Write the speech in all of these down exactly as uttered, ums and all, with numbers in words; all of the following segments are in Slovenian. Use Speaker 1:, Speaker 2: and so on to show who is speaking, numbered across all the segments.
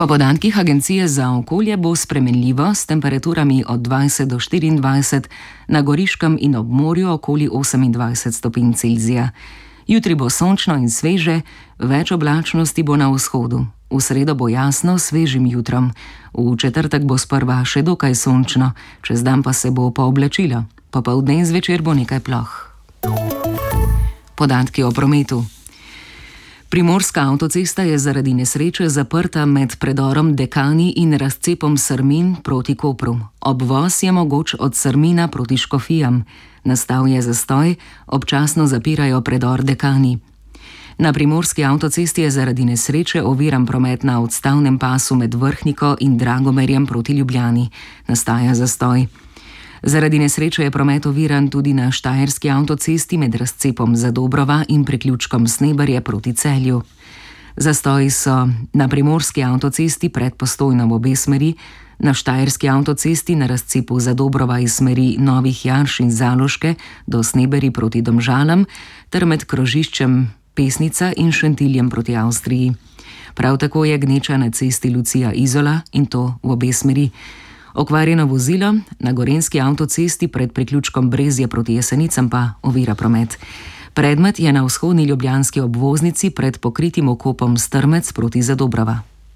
Speaker 1: Po podatkih Agencije za okolje bo spremenljivo s temperaturami od dvajset do štiriindvajset, na Goriškem in ob morju okoli osemindvajset stopinj Celzija. Jutri bo sončno in sveže, več oblačnosti bo na vzhodu. V sredo bo jasno s svežim jutrom. V četrtek bo sprva še dokaj sončno, čez dan pa se bo pooblačilo. Popoldne in zvečer bo nekaj ploh. Podatki o prometu. Primorska avtocesta je zaradi nesreče zaprta med predorom Dekani in razcepom Srmin proti Kopru. Obvoz je mogoč od Srmina proti Škofijam. Nastal je zastoj, občasno zapirajo predor Dekani. Na primorski avtocesti je zaradi nesreče oviran promet na odstavnem pasu med Vrhniko in Dragomerjem proti Ljubljani. Nastaja zastoj. Zaradi nesreče je promet oviran tudi na štajerski avtocesti med razcepom Zadobrova in priključkom Sneberje proti Celju. Zastoji so na primorski avtocesti pred Postojno v obe smeri, na štajerski avtocesti na razcepu Zadobrova iz smeri Novih Jarš in Zaloške do Sneberi proti Domžalam ter med krožiščem Pesnica in Šentiljem proti Avstriji. Prav tako je gneča na cesti Lucija Izola in to v obe smeri. Okvarjeno vozilo na gorenjski avtocesti pred priključkom Brezje proti Jesenicam pa ovira promet. Predmet je na vzhodni ljubljanski obvoznici pred pokritim okopom Strmec proti Zadobrova.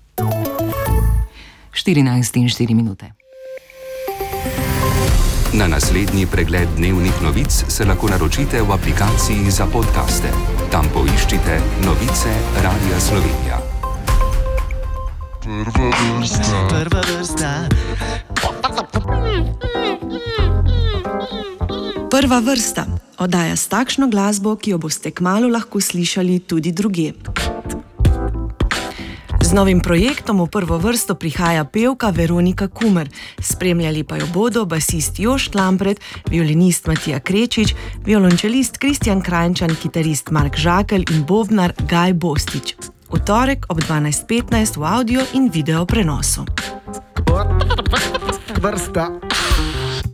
Speaker 1: štirinajst in štiri minute.
Speaker 2: Na naslednji pregled dnevnih novic se lahko naročite v aplikaciji za podcaste. Tam poiščite Novice Radia Slovenija.
Speaker 3: Prva vrsta. Prva vrsta. Prva vrsta. Oddaja s takšno glasbo, ki jo boste kmalu lahko slišali tudi drugje. Z novim projektom v prvo vrsto prihaja pevka Veronika Kumer. Spremljali pa jo bodo basist Jošt Lampret, violinist Matija Krečič, violončelist Kristjan Krajnčan, kitarist Mark Žakelj in bobnar Gaj Bostič. V torek ob dvanajst petnajst v audio in video prenosu. Vrsta.